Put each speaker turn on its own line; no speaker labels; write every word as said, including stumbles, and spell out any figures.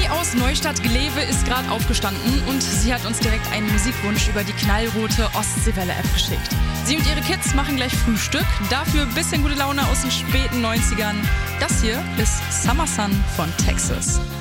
Conny aus Neustadt-Glewe ist gerade aufgestanden und sie hat uns direkt einen Musikwunsch über die knallrote Ostseewelle-App geschickt. Sie und ihre Kids machen gleich Frühstück, dafür ein bisschen gute Laune aus den späten neunzigern. Das hier ist Summer Sun von Texas.